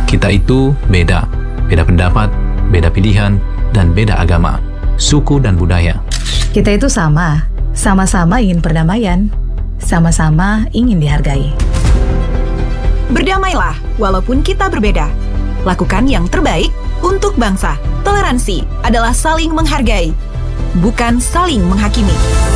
Kita itu beda. Beda pendapat, beda pilihan, dan beda agama, suku dan budaya. Kita itu sama-sama ingin perdamaian, sama-sama ingin dihargai. Berdamailah walaupun kita berbeda. Lakukan yang terbaik untuk bangsa. Toleransi adalah saling menghargai, bukan saling menghakimi.